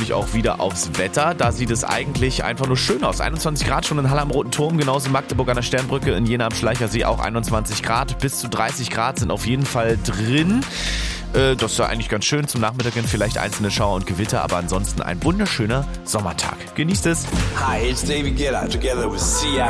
natürlich auch wieder aufs Wetter. Da sieht es eigentlich einfach nur schön aus. 21 Grad schon in Halle am Roten Turm, genauso in Magdeburg an der Sternbrücke, in Jena am Schleichersee auch 21 Grad. Bis zu 30 Grad sind auf jeden Fall drin. Das ist ja eigentlich ganz schön. Zum Nachmittag hin vielleicht einzelne Schauer und Gewitter, aber ansonsten ein wunderschöner Sommertag. Genießt es. Hi, it's David Guetta together with Sia.